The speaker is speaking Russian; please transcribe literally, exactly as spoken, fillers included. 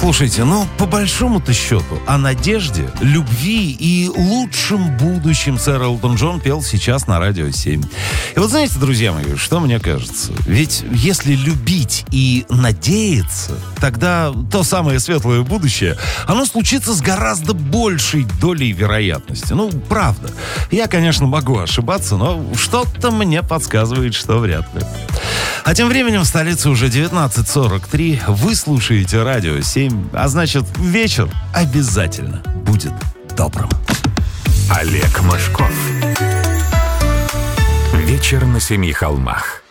Слушайте, ну, по большому-то счету, о надежде, любви и лучшем будущем сэр Элтон Джон пел сейчас на Радио семь. И вот знаете, друзья мои, что мне кажется? Ведь если любить и надеяться, тогда то самое светлое будущее, оно случится с гораздо большей долей вероятности. Ну, правда. Я, конечно, могу ошибаться, но что-то мне подсказывает, что вряд ли. А тем временем в столице уже девятнадцать сорок три. Вы слушаете Радио семь, а значит, вечер обязательно будет добрым. Олег Мошков. Вечер на семи холмах.